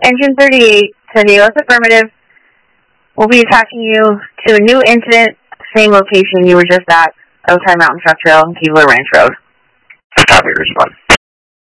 Engine 38, San Diego's affirmative. We'll be attaching you to a new incident, same location you were just at, Oak Time Mountain Truck Trail and Keebler Ranch Road. Copy, respond.